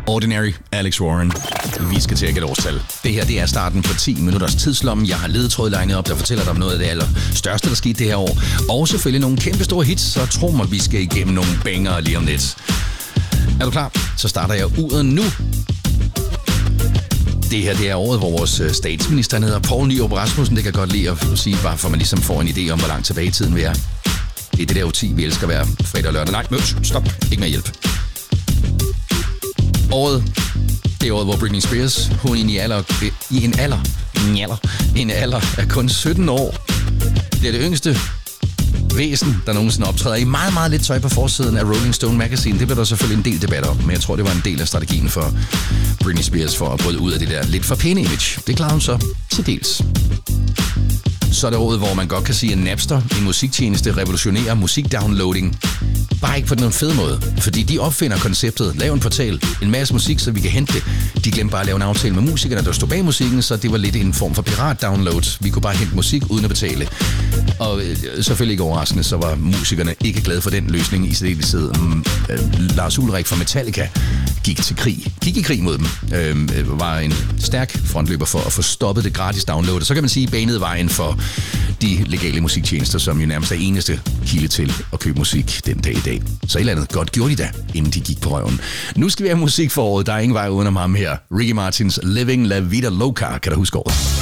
Ordinary, Alex Warren. Vi skal til at gætte årstal. Det her, det er starten på 10 minutters tidslommen. Jeg har ledetråd legnet op, der fortæller dig om noget af det allerstørste, der skete det her år. Og selvfølgelig nogle kæmpe store hits, så tro mig, vi skal igennem nogle banger lige om lidt. Er du klar? Så starter jeg uret nu. Det her, det er året, hvor vores statsminister hedder Poul Nyrup Rasmussen. Det kan godt lide at sige, bare for man ligesom får en idé om, hvor langt tilbage i tiden vi er. Det er det der årti, vi elsker hver fredag og lørdag. Nej, stop. Ikke mere hjælp. Året, det er året, hvor Britney Spears, hun i en alder af kun 17 år, det er det yngste væsen, der nogensinde optræder i meget, meget lidt tøj på forsiden af Rolling Stone Magazine. Det blev der selvfølgelig en del debat om, men jeg tror, det var en del af strategien for Britney Spears for at bryde ud af det der lidt for pæne image. Det klarede hun så til dels. Så er det året, hvor man godt kan sige, at Napster, en musiktjeneste, revolutionerer musikdownloading. Bare ikke på den fede måde, fordi de opfinder konceptet, laver en portal, en masse musik, så vi kan hente det. De glemte bare at lave en aftale med musikerne, der stod bag musikken, så det var lidt en form for pirat-download. Vi kunne bare hente musik uden at betale. Og selvfølgelig ikke overraskende, så var musikerne ikke glade for den løsning. I særdeleshed Lars Ulrik fra Metallica gik i krig mod dem. Var en stærk frontløber for at få stoppet det gratis download. Så kan man sige, at banede vejen for de legale musiktjenester, som jo nærmest er eneste kilde til at købe musik den dag i dag. Så et eller andet godt gjorde de da, inden de gik på røven. Nu skal vi have musik for året. Der er ingen vej udenom ham her. Ricky Martins Living La Vida Loca, kan du huske året?